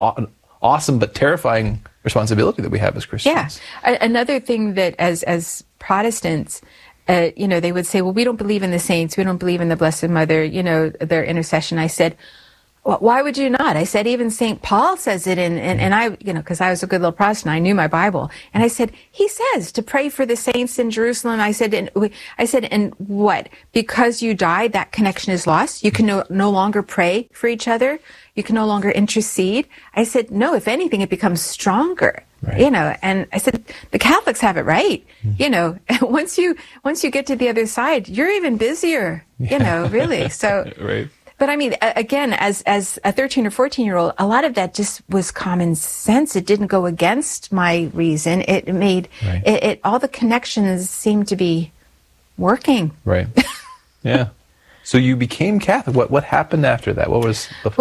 awesome but terrifying responsibility that we have as Christians. Yeah. Another thing that as Protestants, they would say, well, we don't believe in the saints. We don't believe in the Blessed Mother, their intercession. I said, well, why would you not? I said, even St. Paul says it and I, because I was a good little Protestant, I knew my Bible. And I said, he says to pray for the saints in Jerusalem. I said, and what? Because you died, that connection is lost. You can no longer pray for each other. You can no longer intercede. I said, no, if anything, it becomes stronger. Right. And I said, the Catholics have it right. Once you get to the other side, you're even busier, really. So, right. But I mean, again, as a 13 or 14-year-old, a lot of that just was common sense. It didn't go against my reason. It made all the connections seemed to be working. Right. Yeah. So you became Catholic. What happened after that? What was the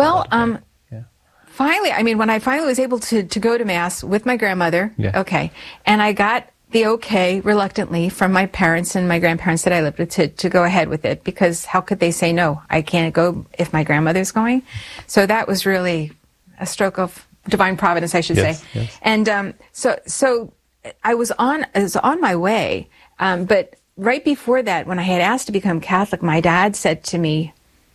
finally, when I finally was able to go to Mass with my grandmother, and I got the okay, reluctantly, from my parents and my grandparents that I lived with to go ahead with it, because how could they say no? I can't go if my grandmother's going. So that was really a stroke of divine providence, I should say. Yes. And so I was on my way, but right before that, when I had asked to become Catholic, my dad said to me,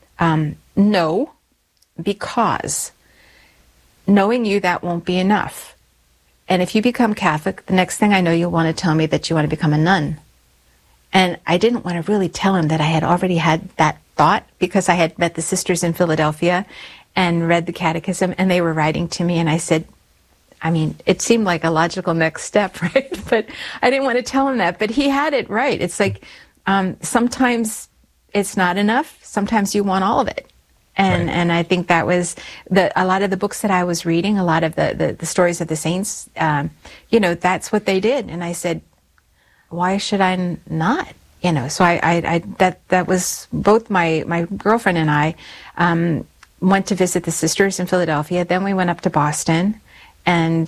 no, because knowing you, that won't be enough. And if you become Catholic, the next thing I know, you'll want to tell me that you want to become a nun. And I didn't want to really tell him that I had already had that thought, because I had met the sisters in Philadelphia and read the catechism, and they were writing to me, and I said, it seemed like a logical next step, right? But I didn't want to tell him that. But he had it right. It's like sometimes it's not enough. Sometimes you want all of it. And I think that was a lot of the books that I was reading, a lot of the stories of the saints, that's what they did. And I said, why should I not? So that was both my girlfriend and I went to visit the sisters in Philadelphia. Then we went up to Boston, and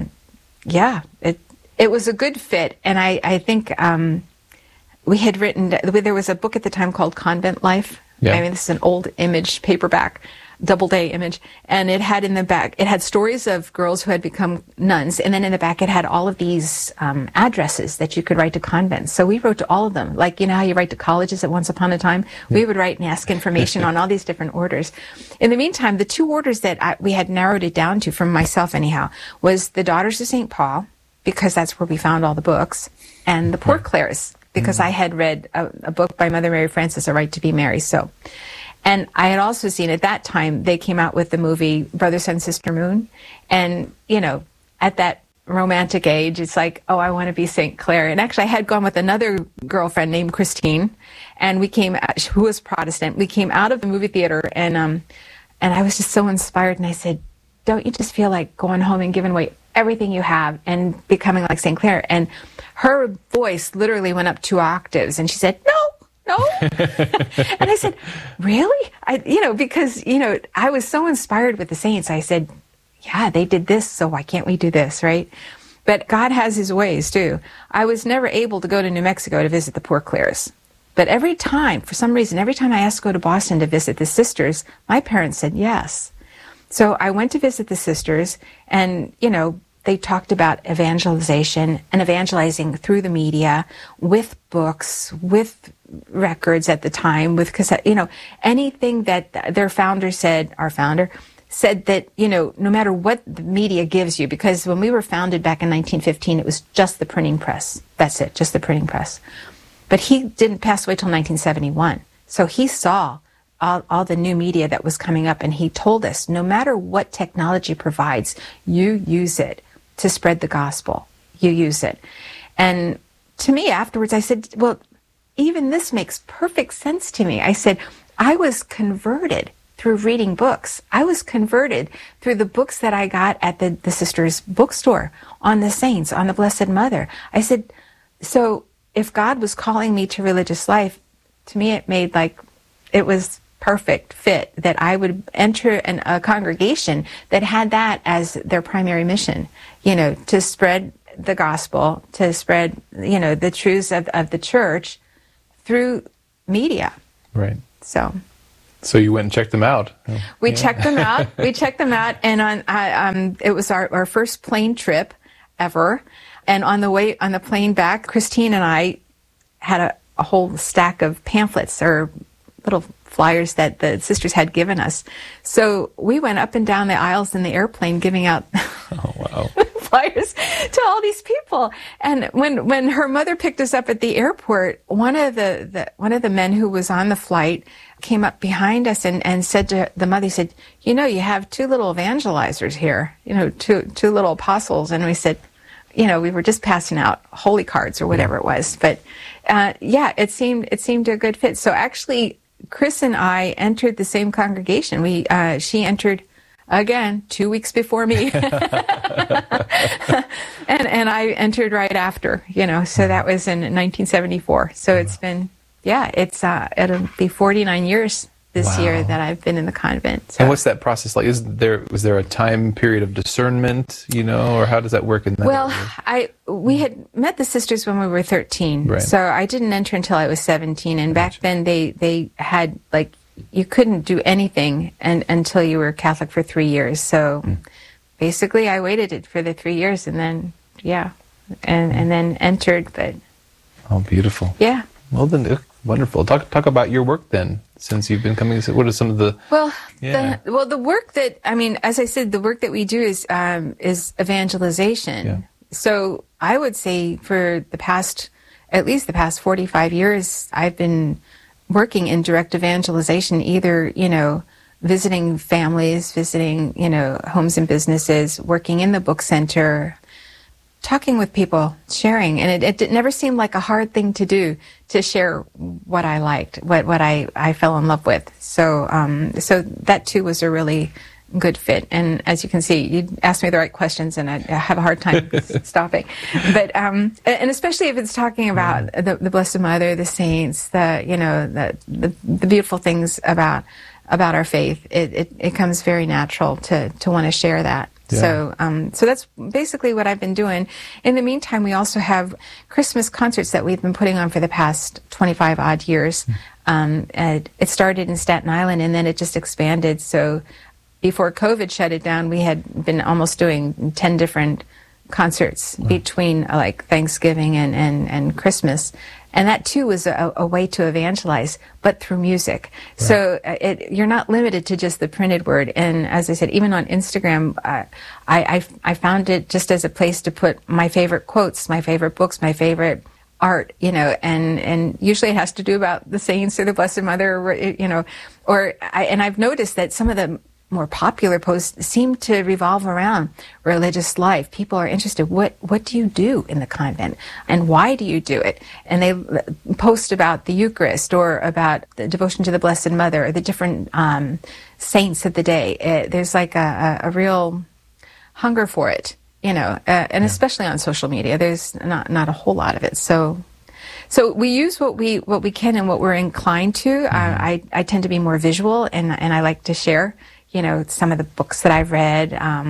it was a good fit. And I think we had written, there was a book at the time called Convent Life. Yeah. This is an old image, paperback, double-day image, and it had in the back, it had stories of girls who had become nuns, and then in the back it had all of these addresses that you could write to convents. So we wrote to all of them, like how you write to colleges at once upon a time. We would write and ask information on all these different orders. In the meantime, the two orders that we had narrowed it down to, from myself anyhow, was the Daughters of St. Paul, because that's where we found all the books, and the Poor Clares, because I had read a book by Mother Mary Frances, A Right to be Mary. So, and I had also seen at that time, they came out with the movie Brother, Sun, Sister, Moon. And, at that romantic age, it's like, oh, I want to be St. Clare. And actually, I had gone with another girlfriend named Christine, and who was Protestant. We came out of the movie theater, and I was just so inspired. And I said, don't you just feel like going home and giving away everything you have and becoming like St. Clare? And her voice literally went up 2 octaves, and she said, no. And I said, really? Because I was so inspired with the saints. I said, yeah, they did this, so why can't we do this, right? But God has his ways too. I was never able to go to New Mexico to visit the Poor Clares. But for some reason, every time I asked to go to Boston to visit the sisters, my parents said yes. So I went to visit the sisters, and, they talked about evangelization and evangelizing through the media, with books, with records at the time, with cassette, anything that their founder said, our founder, said that, no matter what the media gives you, because when we were founded back in 1915, it was just the printing press. That's it, just the printing press. But he didn't pass away till 1971. So he saw all the new media that was coming up, and he told us, no matter what technology provides, you use it to spread the gospel. You use it. And to me afterwards, I said, well, even this makes perfect sense to me. I said, I was converted through reading books. I was converted through the books that I got at the sisters' bookstore, on the saints, on the Blessed Mother. I said, so if God was calling me to religious life, to me it was perfect fit that I would enter a congregation that had that as their primary mission, to spread the gospel, to spread, the truths of the church through media. Right. So. So you went and checked them out. We checked them out. We checked them out, and it was our first plane trip ever. And on the plane back, Christine and I had a whole stack of pamphlets or little flyers that the sisters had given us. So we went up and down the aisles in the airplane giving out flyers to all these people. And when her mother picked us up at the airport, one of the men who was on the flight came up behind us and said to the mother, he said, you have two little evangelizers here, two little apostles. And we said, we were just passing out holy cards or whatever it was. But it seemed a good fit. So actually, Chris and I entered the same congregation. She entered again 2 weeks before me, and I entered right after. So that was in 1974. So it's been it'll be 49 years this year that I've been in the convent. So. And what's that process like? Was there a time period of discernment, or how does that work in that? Well, we had met the sisters when we were 13, right. So I didn't enter until I was 17, and back then they had you couldn't do anything until you were Catholic for 3 years. So basically, I waited it for the 3 years, and then and then entered. But beautiful. Yeah. Well then, wonderful. Talk about your work then. Since you've been coming, what are some of the... the work that, as I said, the work that we do is evangelization. Yeah. So I would say for at least the past 45 years, I've been working in direct evangelization, either, visiting families, visiting, homes and businesses, working in the book center, talking with people, sharing. And it never seemed like a hard thing to do, to share what I liked, what I fell in love with. So so that too was a really good fit. And as you can see, you asked me the right questions, and I have a hard time stopping. But and especially if it's talking about the Blessed Mother, the saints, the beautiful things about our faith, it comes very natural to want to share that. Yeah. So that's basically what I've been doing. In the meantime, we also have Christmas concerts that we've been putting on for the past 25 odd years. It started in Staten Island, and then it just expanded. So before COVID shut it down, we had been almost doing 10 different concerts between Thanksgiving and Christmas. And that too was a way to evangelize, but through music. Right. So you're not limited to just the printed word. And as I said, even on Instagram, I found it just as a place to put my favorite quotes, my favorite books, my favorite art, and usually it has to do about the saints or the Blessed Mother, and I've noticed that some of the more popular posts seem to revolve around religious life. People are interested. What do you do in the convent, and why do you do it? And they post about the Eucharist, or about the devotion to the Blessed Mother, or the different saints of the day. There's a real hunger for it, and especially on social media. There's not a whole lot of it. So we use what we can and what we're inclined to. I tend to be more visual, and I like to share some of the books that I've read.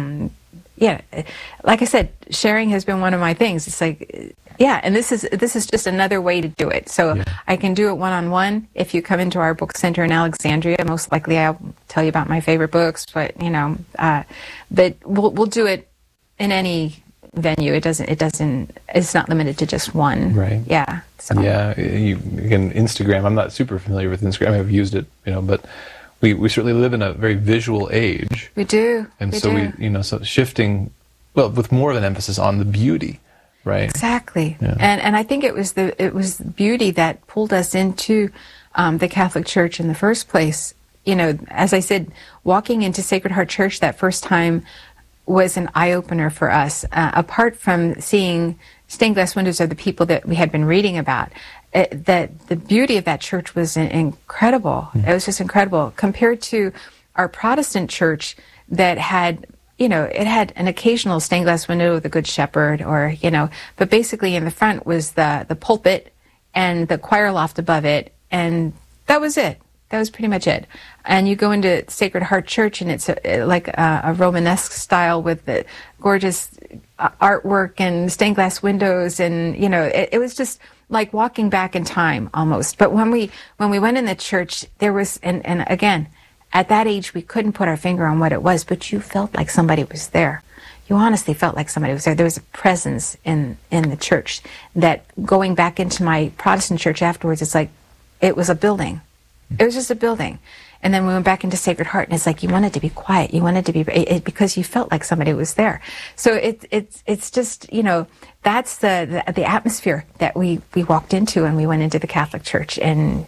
Like I said, sharing has been one of my things. It's and this is just another way to do it. So I can do it one-on-one. If you come into our book center in Alexandria, most likely I'll tell you about my favorite books, but but we'll do it in any venue. It's not limited to just one. Right. Yeah. So. Yeah. Again, Instagram, I'm not super familiar with Instagram. I've used it, but we certainly live in a very visual age. We do. And so shifting, with more of an emphasis on the beauty, right? Exactly. Yeah. And I think it was beauty that pulled us into the Catholic Church in the first place. As I said, walking into Sacred Heart Church that first time was an eye-opener for us. Apart from seeing stained glass windows of the people that we had been reading about, that the beauty of that church was incredible. It was just incredible compared to our Protestant church that had, it had an occasional stained glass window with a Good Shepherd, but basically in the front was the pulpit and the choir loft above it, and that was it. That was pretty much it. And you go into Sacred Heart Church, and it's like a Romanesque style with the gorgeous artwork and stained glass windows, and it was just like walking back in time almost. But when we went in the church, there was, and again, at that age, we couldn't put our finger on what it was, but you felt like somebody was there. You honestly felt like somebody was there. There was a presence in the church that, going back into my Protestant church afterwards, it's like it was a building. It was just a building. And then we went back into Sacred Heart, and it's like you wanted to be quiet. You wanted to be because you felt like somebody was there. So it's just, you know, that's the atmosphere that we walked into when we went into the Catholic Church. And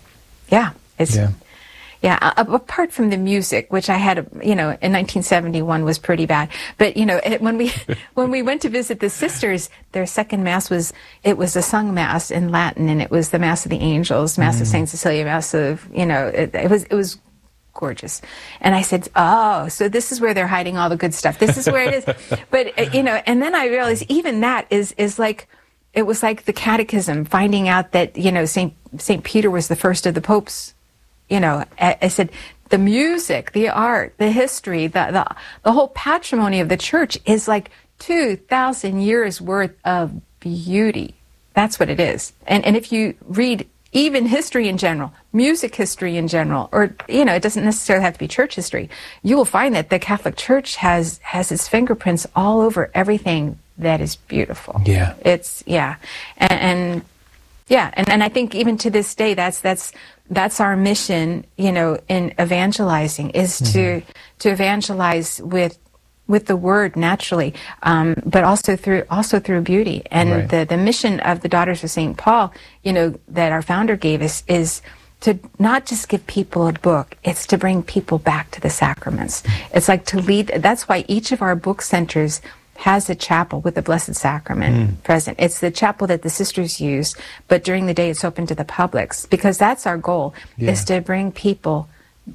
apart from the music, which I had, you know, in 1971 was pretty bad. But, you know, when we went to visit the sisters, their second mass was a sung mass in Latin, and it was the Mass of the Angels, Mass of Saint Cecilia, Mass of, you know, it was gorgeous. And I said, oh, so this is where they're hiding all the good stuff. This is where it is. But, you know, and then I realized even that is like, it was like the catechism, finding out that, you know, Saint Peter was the first of the popes. You know, I said, the music, the art, the history, the whole patrimony of the church is like 2,000 years worth of beauty. That's what it is. And if you read even history in general, music history in general, or, you know, it doesn't necessarily have to be church history, you will find that the Catholic Church has its fingerprints all over everything that is beautiful. Yeah. It's, And I think even to this day, that's our mission, you know, in evangelizing, is to evangelize with the word naturally, but also through beauty. And the mission of the Daughters of St. Paul, you know, that our founder gave us, is to not just give people a book, it's to bring people back to the sacraments. It's like to lead. That's why each of our book centers has a chapel with the Blessed Sacrament present. It's the chapel that the sisters use, but during the day it's open to the publics, because that's our goal, is to bring people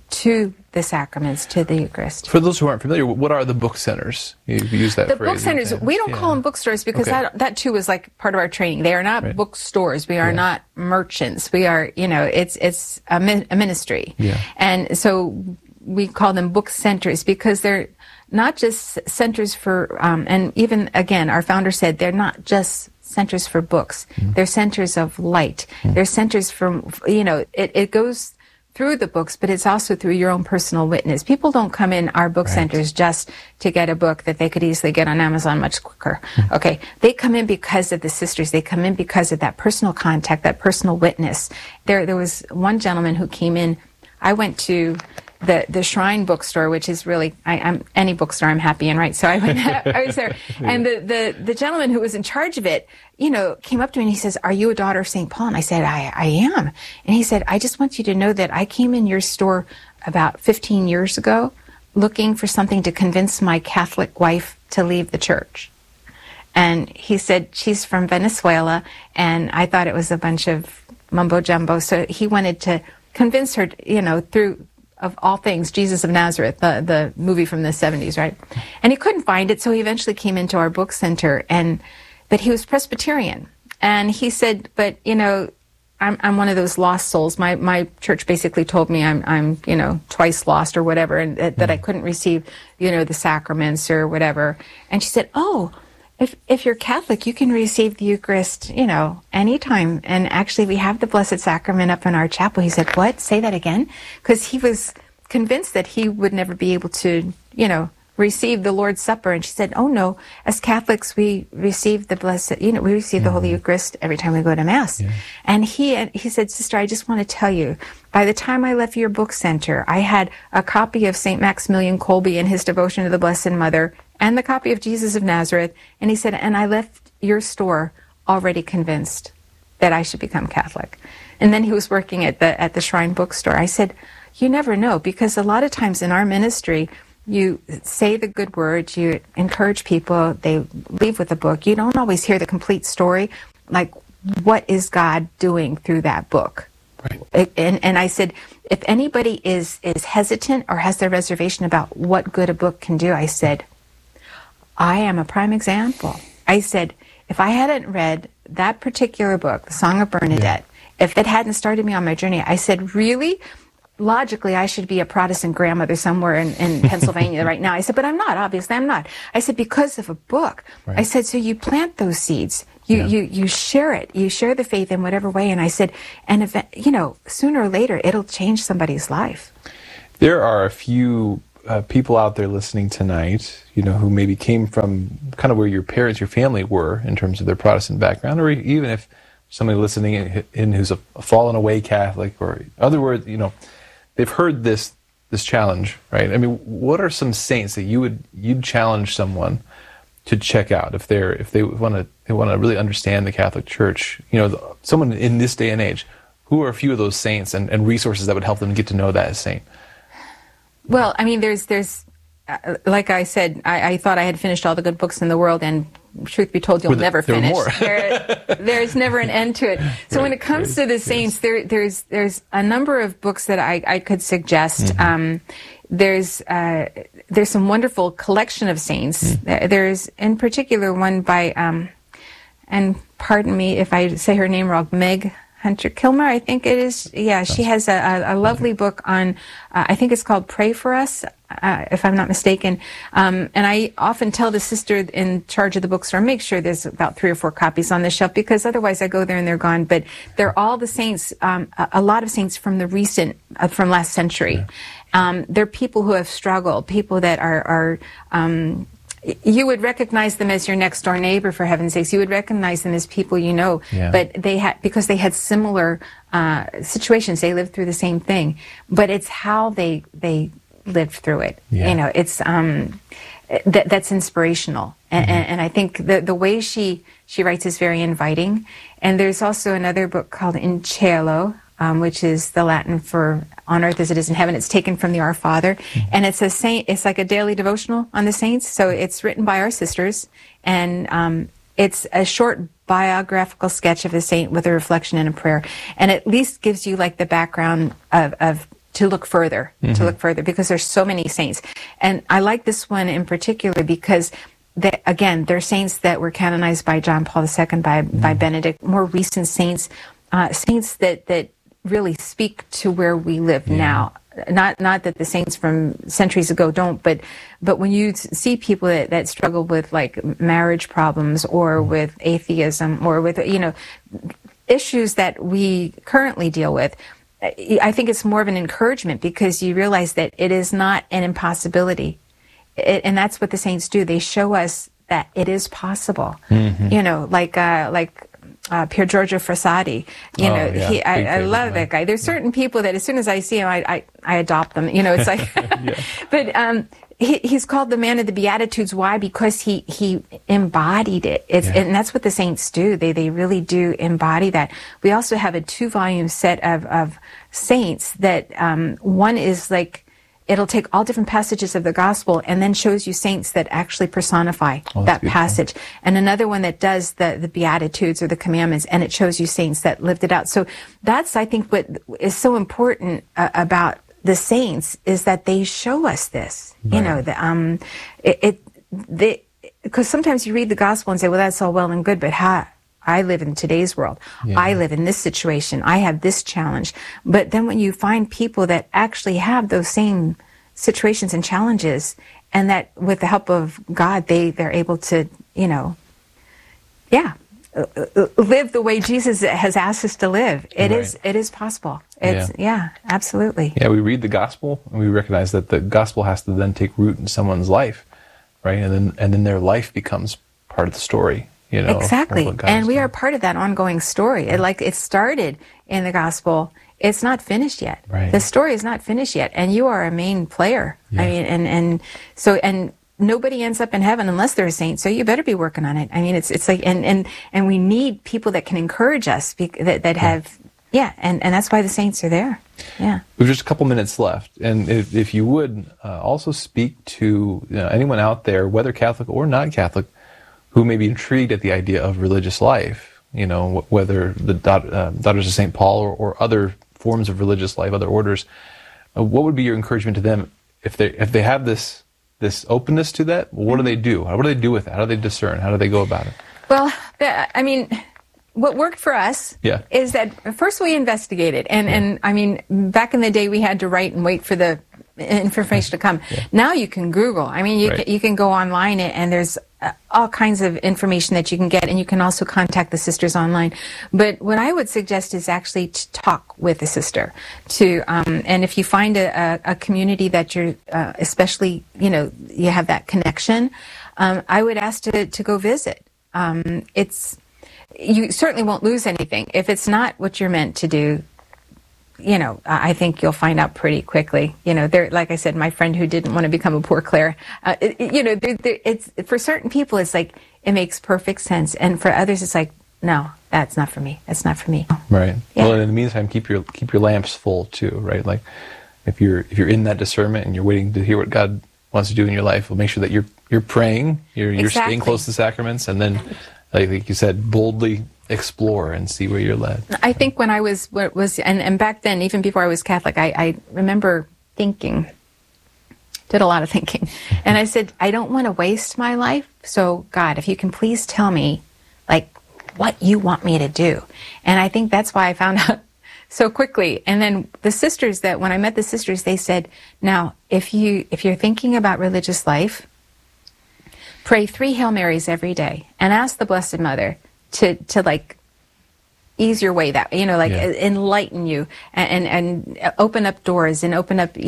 to the sacraments, to the Eucharist. For those who aren't familiar, what are the book centers? You use that the phrase. Book centers, we don't call them bookstores, because that too is like part of our training. They are not bookstores. We are not merchants. We are, you know, it's a ministry. Yeah. And so we call them book centers, because they're not just centers for, and even, again, our founder said, they're not just centers for books. They're centers of light. They're centers for, you know, it goes through the books, but it's also through your own personal witness. People don't come in our book centers just to get a book that they could easily get on Amazon much quicker. Okay, they come in because of the sisters. They come in because of that personal contact, that personal witness. There was one gentleman who came in. I went to the Shrine bookstore, which is really, I'm any bookstore I'm happy in, right? So I went, I was there, and the gentleman who was in charge of it, you know, came up to me and he says, "Are you a daughter of St. Paul?" And I said, I am. And he said, "I just want you to know that I came in your store about 15 years ago looking for something to convince my Catholic wife to leave the church." And he said, she's from Venezuela, and I thought it was a bunch of mumbo jumbo. So he wanted to convince her, you know, through, of all things, Jesus of Nazareth, the movie from the 70s, right? And he couldn't find it, so he eventually came into our book center, but he was Presbyterian. And he said, "But, you know, I'm one of those lost souls. My church basically told me I'm you know, twice lost or whatever, and that I couldn't receive, you know, the sacraments or whatever." And she said, "Oh, if you're Catholic, you can receive the Eucharist, you know, anytime. And actually, we have the Blessed Sacrament up in our chapel." He said, "What? Say that again?" Because he was convinced that he would never be able to, you know, receive the Lord's Supper. And she said, "Oh no, as Catholics, we receive the Blessed, you know, we receive the Holy Eucharist every time we go to Mass." Yeah. And he said, "Sister, I just want to tell you, by the time I left your book center, I had a copy of St. Maximilian Kolbe and his devotion to the Blessed Mother, and the copy of Jesus of Nazareth." And he said, "And I left your store already convinced that I should become Catholic." And then he was working at the Shrine bookstore. I said, "You never know, because a lot of times in our ministry, you say the good words, you encourage people, they leave with a book. You don't always hear the complete story, like what is God doing through that book?" Right. And I said, if anybody is hesitant or has their reservation about what good a book can do, I said, I am a prime example. I said, if I hadn't read that particular book, The Song of Bernadette, if it hadn't started me on my journey, I said, really? Logically, I should be a Protestant grandmother somewhere in Pennsylvania right now. I said, but I'm not, obviously I'm not. I said, because of a book. Right. I said, so you plant those seeds. You share it. You share the faith in whatever way. And I said, and if, sooner or later, it'll change somebody's life. There are a few people out there listening tonight, who maybe came from kind of where your parents, your family were in terms of their Protestant background, or even if somebody listening in who's a fallen away Catholic, or in other words, they've heard this challenge, right? I mean, what are some saints that you'd challenge someone to check out if they want to really understand the Catholic Church? Someone in this day and age, who are a few of those saints and resources that would help them get to know that saint? Well, I mean, there's like I said, I thought I had finished all the good books in the world, and truth be told, you'll never finish. There's never an end to it. So when it comes to the saints, there's a number of books that I could suggest. There's some wonderful collection of saints. There's in particular one by, and pardon me if I say her name wrong, Meg Hunter Kilmer, I think it is. Yeah, she has a lovely book on, I think it's called Pray for Us, if I'm not mistaken. And I often tell the sister in charge of the bookstore, make sure there's about 3 or 4 copies on the shelf, because otherwise I go there and they're gone. But they're all the saints, a lot of saints from the recent, from last century. Yeah. They're people who have struggled, people that are you would recognize them as your next door neighbor, for heaven's sakes. You would recognize them as people but because they had similar situations. They lived through the same thing, but it's how they lived through it. Yeah. It's that's inspirational, and I think the way she writes is very inviting. And there's also another book called In Cielo, which is the Latin for on earth as it is in heaven. It's taken from the Our Father, and it's it's like a daily devotional on the saints. So it's written by our sisters, and it's a short biographical sketch of the saint with a reflection and a prayer, and at least gives you like the background of to look further, because there's so many saints. And I like this one in particular because they're saints that were canonized by John Paul II, by Benedict, more recent saints, saints that really speak to where we live now. Not that the saints from centuries ago don't, but when you see people that struggle with like marriage problems, or with atheism, or with issues that we currently deal with, I think it's more of an encouragement, because you realize that it is not an impossibility, and that's what the saints do. They show us that it is possible. Like Pier Giorgio Frassati, I love that guy. There's certain people that as soon as I see him, I adopt them. It's like, but he's called the man of the Beatitudes. Why? Because he embodied it. And that's what the saints do. They really do embody that. We also have a 2-volume set of saints that one is like, it'll take all different passages of the gospel and then shows you saints that actually personify that passage. And another one that does the Beatitudes or the commandments, and it shows you saints that lived it out. So that's, I think, what is so important about the saints, is that they show us this. Right. Because sometimes you read the gospel and say, well, that's all well and good, but I live in today's world. Yeah. I live in this situation. I have this challenge. But then when you find people that actually have those same situations and challenges, and that with the help of God, they're able to, live the way Jesus has asked us to live. It is possible. Absolutely. Yeah, we read the gospel and we recognize that the gospel has to then take root in someone's life, right? And then their life becomes part of the story. Exactly. And we are part of that ongoing story. It started in the gospel. It's not finished yet. Right. The story is not finished yet. And you are a main player. Yeah. I mean, and nobody ends up in heaven unless they're a saint. So you better be working on it. I mean, it's like, and we need people that can encourage us that have, and that's why the saints are there. Yeah. We have just a couple minutes left. And if you would also speak to anyone out there, whether Catholic or not Catholic, who may be intrigued at the idea of religious life, whether the Daughters of St. Paul or other forms of religious life, other orders, what would be your encouragement to them if they have this openness to that? What do they do? What do they do with it? How do they discern? How do they go about it? Well, I mean, what worked for us is that first we investigated, and I mean, back in the day we had to write and wait for the information to come. Yeah. Now you can Google. I mean, you can go online and there's all kinds of information that you can get, and you can also contact the sisters online. But what I would suggest is actually to talk with a sister. And if you find a community that you're especially, you have that connection, I would ask to go visit. You certainly won't lose anything. If it's not what you're meant to do, I think you'll find out pretty quickly. Like I said, my friend who didn't want to become a Poor Clare, it's for certain people, it's like it makes perfect sense, and for others, it's like, no, that's not for me. That's not for me. Right. Yeah. Well, in the meantime, keep your lamps full too, right? Like, if you're in that discernment and you're waiting to hear what God wants to do in your life, well, make sure that you're praying, you're Exactly. staying close to the sacraments, and then, like you said, boldly explore and see where you're led. I think when I was back then, even before I was Catholic, I remember did a lot of thinking, and I said, I don't want to waste my life. So God, if you can please tell me, like, what you want me to do. And I think that's why I found out so quickly. And then when I met the sisters, they said, now, if you're thinking about religious life, pray 3 Hail Marys every day and ask the Blessed Mother to like ease your way that, enlighten you and open up doors and open up,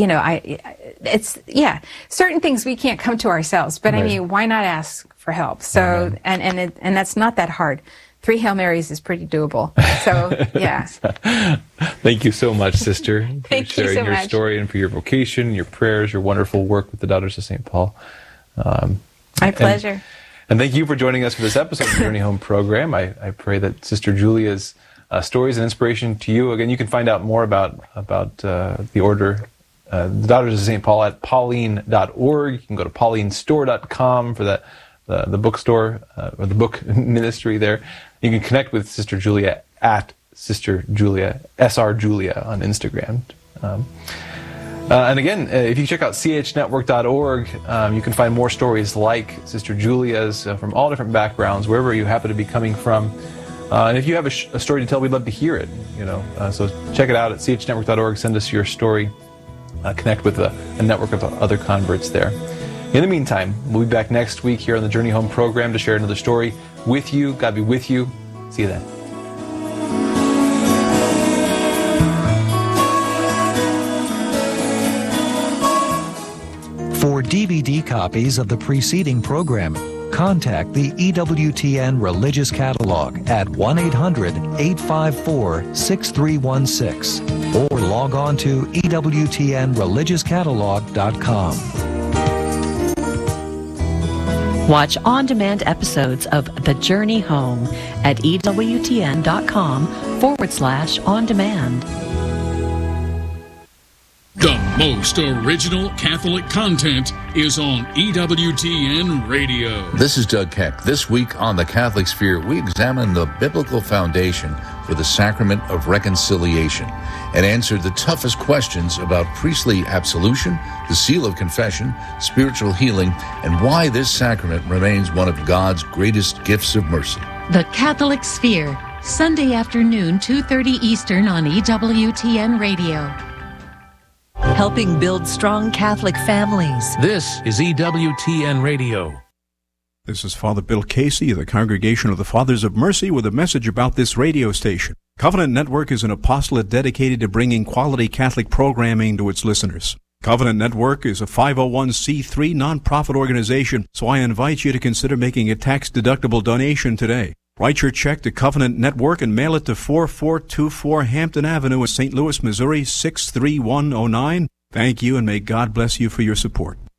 certain things we can't come to ourselves, but right. I mean, why not ask for help? So, right. and that's not that hard. 3 Hail Marys is pretty doable. So, yeah. Thank you so much, Sister, for sharing your story and for your vocation, your prayers, your wonderful work with the Daughters of St. Paul. My pleasure. And thank you for joining us for this episode of the Journey Home program. I pray that Sister Julia's stories and inspiration to you. Again, you can find out more about the order, the Daughters of St. Paul, at Pauline.org. You can go to paulinestore.com for the bookstore or the book ministry there. You can connect with Sister Julia at Sister Julia, SR Julia on Instagram. And again, if you check out chnetwork.org, you can find more stories like Sister Julia's from all different backgrounds, wherever you happen to be coming from. And if you have a story to tell, we'd love to hear it. So check it out at chnetwork.org. Send us your story. Connect with a network of other converts there. In the meantime, we'll be back next week here on the Journey Home program to share another story with you. God be with you. See you then. For DVD copies of the preceding programming, contact the EWTN Religious Catalog at 1-800-854-6316 or log on to EWTNReligiousCatalog.com. Watch on-demand episodes of The Journey Home at EWTN.com/on-demand. The most original Catholic content is on EWTN Radio. This is Doug Keck. This week on The Catholic Sphere, we examine the biblical foundation for the sacrament of reconciliation and answer the toughest questions about priestly absolution, the seal of confession, spiritual healing, and why this sacrament remains one of God's greatest gifts of mercy. The Catholic Sphere, Sunday afternoon, 2:30 Eastern on EWTN Radio. Helping build strong Catholic families. This is EWTN Radio. This is Father Bill Casey of the Congregation of the Fathers of Mercy with a message about this radio station. Covenant Network is an apostolate dedicated to bringing quality Catholic programming to its listeners. Covenant Network is a 501c3 nonprofit organization, so I invite you to consider making a tax-deductible donation today. Write your check to Covenant Network and mail it to 4424 Hampton Avenue in St. Louis, Missouri, 63109. Thank you, and may God bless you for your support.